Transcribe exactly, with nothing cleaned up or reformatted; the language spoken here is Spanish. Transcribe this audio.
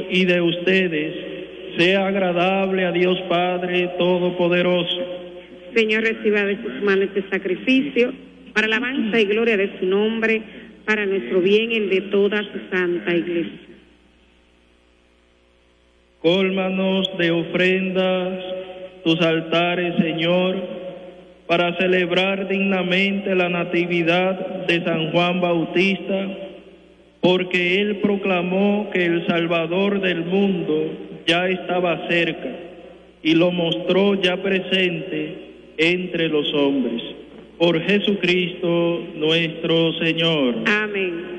y de ustedes sea agradable a Dios Padre Todopoderoso. Señor, reciba de sus manos este sacrificio para alabanza y gloria de su nombre, para nuestro bien y el de toda su santa iglesia. Cólmanos de ofrendas tus altares, Señor, para celebrar dignamente la natividad de San Juan Bautista, porque él proclamó que el Salvador del mundo ya estaba cerca y lo mostró ya presente entre los hombres. Por Jesucristo nuestro Señor. Amén.